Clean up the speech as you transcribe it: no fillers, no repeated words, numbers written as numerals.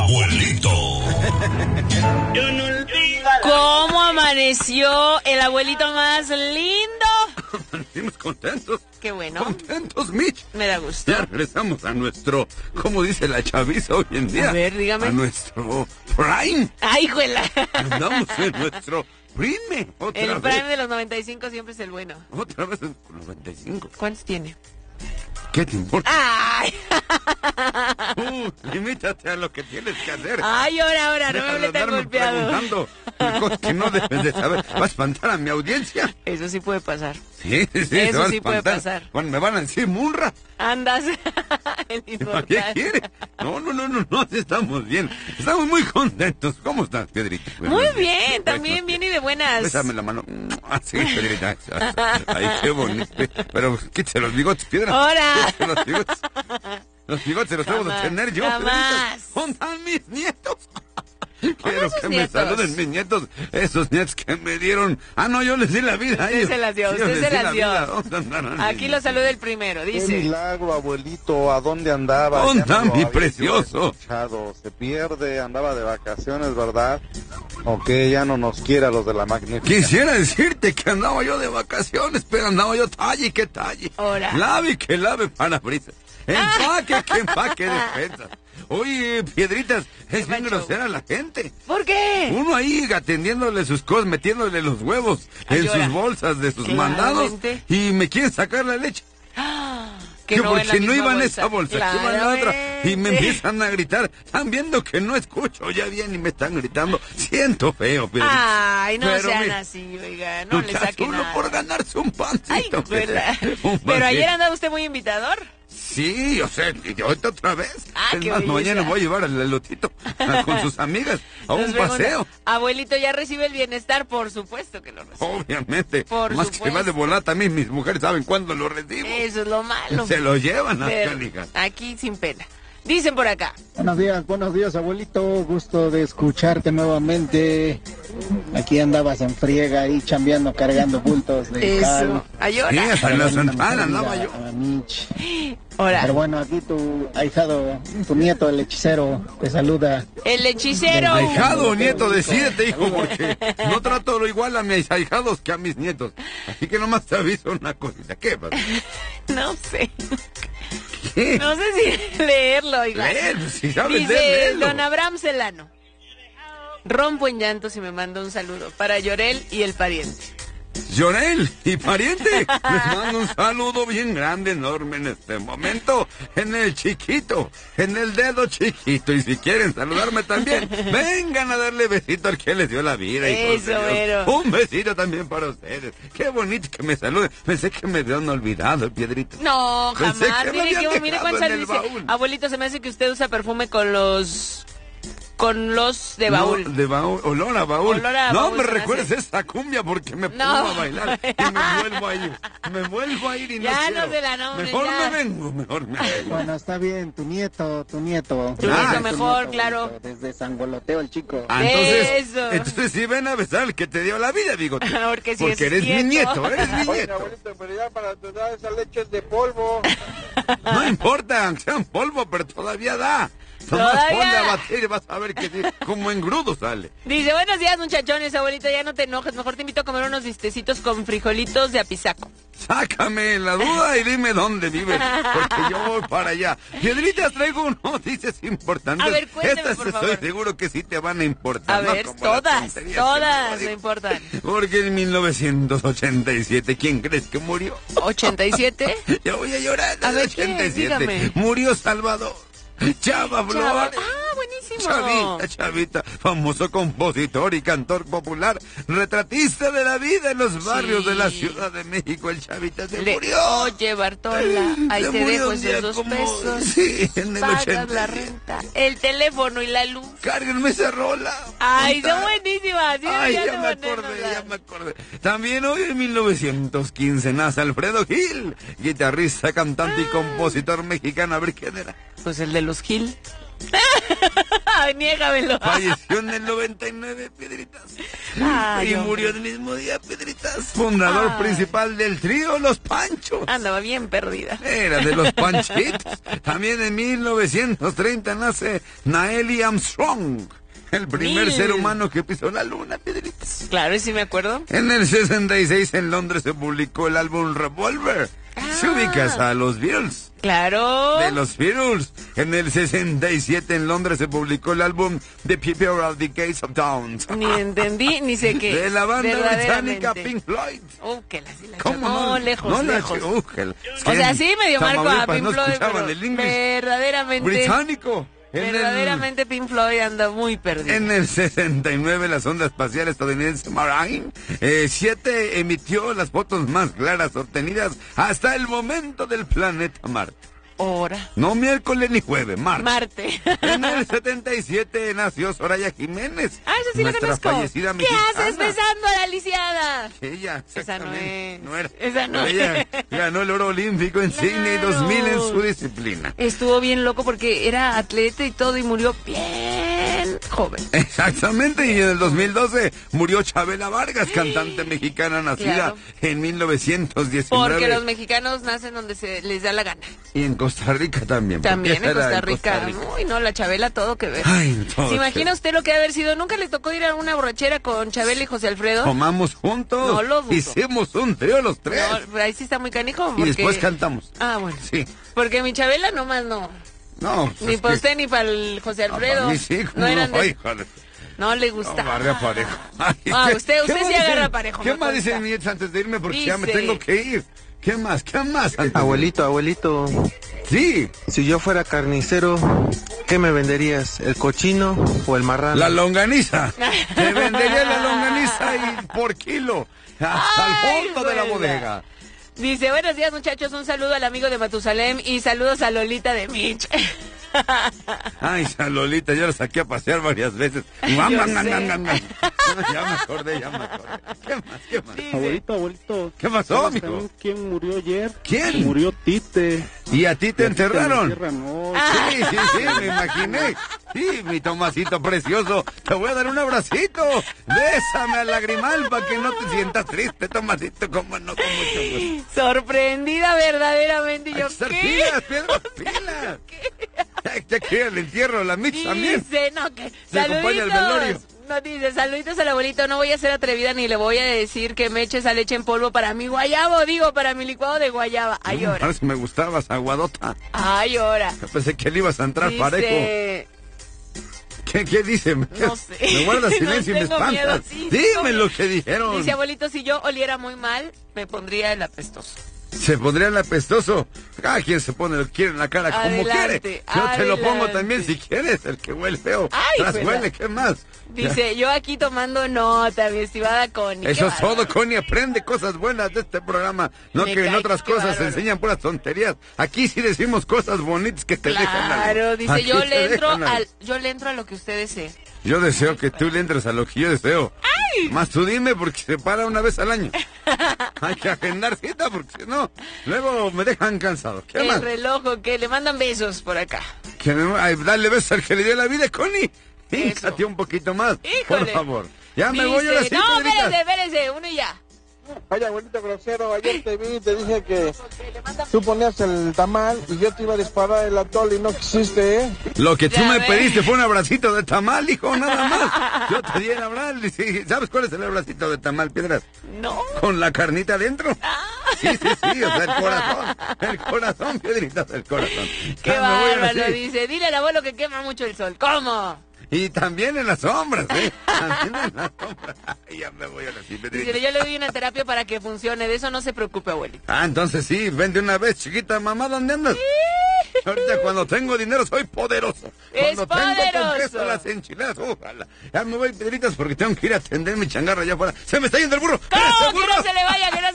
abuelito. ¿Cómo amaneció el abuelito más lindo? Amanecimos contentos. Qué bueno. Contentos, Mitch. Me da gusto. Ya regresamos a nuestro, como dice la chaviza hoy en día. A ver, dígame. A nuestro prime. ¡Ay, juela! Andamos en nuestro prime. El prime de los 95 siempre es el bueno. Otra vez en 95. ¿Cuántos tiene? ¿Qué te importa? ¡Ay! Limítate a lo que tienes que hacer. ¡Ay, ahora! No me hables tan golpeado. Cosas que no debes de saber. Va a espantar a mi audiencia. Eso sí puede pasar. Sí. Eso sí puede pasar. Bueno, me van a decir Munra. Andas. ¿Para qué quiere? No, estamos bien. Estamos muy contentos. ¿Cómo estás, Pedrita? Muy bien, también bien y de buenas. Bésame la mano. Sí, Pedrita. Ay, qué bonito. Pero quítese los bigotes, Piedra. ¡Ahora! Los bigotes. Los bigotes los debo de tener yo, jamás. Pedrita. ¿Dónde están mis nietos? Quiero que nietos? me saluden mis nietos, esos nietos que me dieron. No, yo les di la vida a ellos. Usted se las dio, usted se las dio. ¿Dónde Aquí lo saluda el primero, dice. Qué milagro, abuelito, ¿a dónde andaba? ¿Dónde está mi había precioso? Se pierde, andaba de vacaciones, ¿verdad? ¿O qué? Ya no nos quiere a los de la magnífica. Quisiera decirte que andaba yo de vacaciones, pero andaba yo talle que talle. Ahora. Lave que lave parabrisas. Empaque que empaque defensas. Oye, Piedritas, es bien grosera la gente. ¿Por qué? Uno ahí atendiéndole sus cosas, metiéndole los huevos en sus bolsas de sus mandados y me quieren sacar la leche. Que no porque no iban bolsa. esa bolsa, que iban en la otra. Y me empiezan a gritar. Están viendo que no escucho ya bien y me están gritando. Siento feo, Piedritas. Ay, no sean así, oiga, no le saquen nada. Por ganarse un pancito. Pero ayer andaba usted muy invitador. Sí, o sea, y ahorita otra vez. Es qué más, belleza. mañana voy a llevar al elotito con sus amigas a un paseo. Abuelito, ¿ya recibe el bienestar? Por supuesto que lo recibe. Obviamente. Por más supuesto. que va de volar también, mis mujeres saben cuándo lo recibo. Eso es lo malo. Se lo llevan a Pero Caligas. aquí sin pena. Dicen por acá. Buenos días, abuelito. Gusto de escucharte nuevamente. Aquí andabas en friega ahí chambeando, cargando bultos de cal. Ayora. Sí, hasta en la central andaba yo. Hola. Pero bueno, aquí tu ahijado, tu nieto, el hechicero, te saluda. El hechicero. Ahijado o nieto, decídete, hijo, porque no trato lo igual a mis ahijados que a mis nietos. Así que nomás te aviso una cosita. ¿Qué pasa? No sé. ¿Qué? No sé si leerlo, oiga. Si sabes Dice leerlo. don Abraham Celano. Rompo en llantos y me manda un saludo para Llorel y el pariente. Llorel y pariente, les mando un saludo bien grande, enorme en este momento, en el chiquito, en el dedo chiquito, y si quieren saludarme también, vengan a darle besito al que les dio la vida. Eso, pero... Un besito también para ustedes. Qué bonito que me saluden. Pensé que me habían olvidado, Piedrita. No, jamás. Mire cuánto en el dice. baúl. Abuelito, se me hace que usted usa perfume con los de baúl. No, de baúl, olor a baúl. Olor a no baúl me se me recuerdes hace. esa cumbia porque me pongo a bailar y me vuelvo a ir. Me vuelvo a ir y ya no quiero. No se la nombre, mejor ya. me vengo, mejor me vengo. Bueno, está bien, tu nieto. Tu nieto mejor, claro. Abuelito, desde Sangoloteo, el chico. Entonces sí ven a besar al que te dio la vida, bigote. Porque eres mi nieto, eres mi Oye, nieto. abuelito, pero ya para tu edad esa leche es de polvo. No importa, aunque sean polvo, pero todavía da. Nomás ponle a batir y vas a ver que sí, como engrudo sale. Dice, buenos días, muchachones, abuelito, ya no te enojes, mejor te invito a comer unos bistecitos con frijolitos de apisaco. Sácame la duda y dime dónde vives, porque yo voy para allá. Piedritas, traigo noticias importantes. A ver, cuéntame, estas por favor. estoy seguro que sí te van a importar. A ver, todas me importan. Porque en 1987, ¿quién crees que murió? ¿87? Ya voy a llorar. A ver, 87. dígame. Murió Salvador Chava Flores. Buenísimo. Chavita, famoso compositor y cantor popular, retratista de la vida en los barrios de la Ciudad de México. El Chavita se murió. Oye, Bartola, ahí te dejo esos 2 pesos. Sí, en el Pagas 80. la renta, el teléfono y la luz. Cárguenme esa rola. Ay, son buenísimas. Ay, ya me acordé. También hoy en 1915 nace Alfredo Gil, guitarrista, cantante y compositor mexicano. A ver quién era. Pues el de los Gil. niégamelo. Falleció en el 99, Piedritas. Ay, y hombre. murió el mismo día, Piedritas. Fundador principal del trío Los Panchos. Andaba bien perdida. Era de los Panchitos. También en 1930 nace Neil Armstrong, el primer Neil. ser humano que pisó la luna, Piedritas. Claro, y sí me acuerdo. En el 66 en Londres se publicó el álbum Revolver. Se ubicas a los Beatles. Claro. De los Beatles. En el 67 en Londres se publicó el álbum The People of the Gates of Dawn. Ni entendí, ni sé qué. De la banda británica Verdaderamente. Pink Floyd. Que la sí la ¿Cómo no, no? lejos, No la- lejos. que la- es O que sea, en sí medio marco a Tamaulipas Pink no Floyd, escuchaban pero el inglés verdaderamente, británico. verdaderamente Pink Floyd anda muy perdido. En el 69 la sonda espacial estadounidense Marine 7 emitió las fotos más claras obtenidas hasta el momento del planeta Marte. Ahora. No miércoles ni jueves, Marte. Marte. En el 77 nació Soraya Jiménez. Ah, esa sí la nuestra conozco. fallecida ¿Qué mexicana. haces besando a la lisiada? Ella, Esa no exactamente, es. no era. Esa no Ella es. ganó el oro olímpico en Sydney Claro. 2000 en su disciplina. Estuvo bien loco porque era atleta y todo y murió bien joven. Exactamente, y en el 2012 murió Chabela Vargas, cantante mexicana nacida Claro. en 1919. Porque los mexicanos nacen donde se les da la gana. Y en Costa Rica también. porque También en esa era Costa Rica. Uy, no, la Chabela todo que ver. Ay, todo ¿Se imagina que- usted lo que ha haber sido? ¿Nunca le tocó ir a una borrachera con Chabela y José Alfredo? Tomamos juntos. No lo dudo. Hicimos un trío los tres. No, ahí sí está muy canijo. y Porque... después cantamos. Ah, bueno. Sí. Porque mi Chabela nomás no. No. pues Ni es para que- usted ni para el José Ah, Alfredo. para mí sí, No eran de... Ay, joder. No le No, gustaba. agarra parejo. Ay, Ah, ¿qué- usted qué sí más agarra dicen? parejo, ¿Qué me más consta. dicen mis antes de irme? Porque ya me Dice- tengo que ir. ¿Qué más? ¿Qué más? Antes de- Abuelito, Sí, si yo fuera carnicero, ¿qué me venderías? ¿El cochino o el marrano? la longaniza. Te vendería la longaniza y por kilo. Hasta Ay, el fondo de la güey. bodega. Dice, buenos días muchachos, un saludo al amigo de Matusalem y saludos a Lolita de Mitch. Ay, esa Lolita, yo la saqué a pasear varias veces. sé. Ya me acordé. ¿Qué más? Dice, Abuelito. ¿Qué pasó, ¿Sabes mijo? también quién murió ayer? ¿Quién? Murió Tite. ¿Y a ti te enterraron? No, Sí, me imaginé. Sí, mi Tomasito precioso. Te voy a dar un abracito. Bésame al lagrimal para que no te sientas triste, Tomasito. Como no, con mucho gusto. sorprendida verdaderamente. Y Hay yo, que estar ¿qué? pilas, pilas. Ya que el entierro, la Mitch también. Dice, no, que Se acompaña al velorio. saluditos. No, dice, saluditos al abuelito, no voy a ser atrevida ni le voy a decir que me eche esa leche en polvo para mi guayabo, digo, para mi licuado de guayaba. Ay, ahora. Ahora sí me gustabas, aguadota. Ay, ahora. Yo pensé que le ibas a entrar parejo. Dice, ¿Qué dice? No sé. Me guardas silencio y me Tengo miedo, espantas. sí, Dime tengo lo que dijeron. dice, abuelito, si yo oliera muy mal, me pondría el apestoso. Se pondría el apestoso. Cada quien se pone lo que quiere en la cara como Adelante, quiere. Yo te lo pongo adelante. también si quieres, el que huele feo. Ay, Tras pues, huele, ¿qué más? Dice, yo aquí tomando nota, mi estimada Connie. Eso Qué es todo, bárbaro. Connie. Aprende cosas buenas de este programa. No Me que en cae, otras qué cosas se bárbaro. enseñan puras tonterías. Aquí sí decimos cosas bonitas que te dejan algo. Claro, dice, Aquí yo te le entro dejan algo. yo le entro a lo que usted desee. Yo deseo que tú le entres a lo que yo deseo. Más tú dime porque se para una vez al año. Hay que agendar cita porque si no, luego me dejan cansado. ¿Qué El más? reloj, que le mandan besos por acá. Que ay, dale besos al que le dio la vida, Connie. Eso. Híncate un poquito más, por Híjole. favor. Ya me Dice, voy ahora sí, no, Pedrita. espérese, uno y ya. Oye, abuelito grosero, ayer te vi y te dije que tú ponías el tamal y yo te iba a disparar el atole y no quisiste, ¿eh? Lo que tú Ya me ves. pediste fue un abracito de tamal, hijo, nada más. Yo te di el abrazo. Sí, ¿sabes cuál es el abracito de tamal, Piedras? No. Con la carnita adentro. Sí, o sea, el corazón, Piedritas, el corazón. Qué Ya me voy ahora bárbaro, sí. dice. Dile al abuelo que quema mucho el sol. ¿Cómo? Y también en las sombras, ¿eh? También en las sombras. Ay, ya me voy ahora sí, Pedrito. Dice, yo le doy una terapia para que funcione. De eso no se preocupe, abuelito. Ah, entonces sí, ven de una vez, chiquita mamá, ¿dónde andas? Ahorita cuando tengo dinero soy poderoso. Es Cuando tengo poderoso. conquista las enchiladas, ojalá. Ya me voy, Pedritas, porque tengo que ir a atender mi changarra allá afuera. ¡Se me está yendo el burro! ¿Cómo ¡Ese que no burro! se le vaya, que no